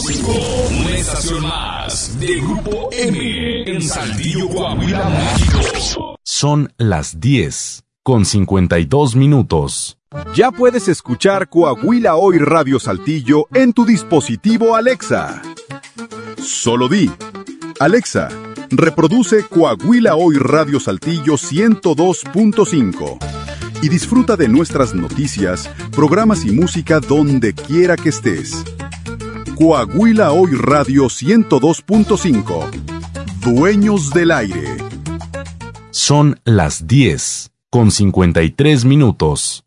102.5, una estación más de Grupo M en Saltillo, Coahuila, México. Son las 10:52. Ya puedes escuchar Coahuila Hoy Radio Saltillo en tu dispositivo Alexa. Solo di: Alexa, reproduce Coahuila Hoy Radio Saltillo 102.5 y disfruta de nuestras noticias, programas y música donde quiera que estés. Coahuila Hoy Radio 102.5. Dueños del aire. Son las 10:53.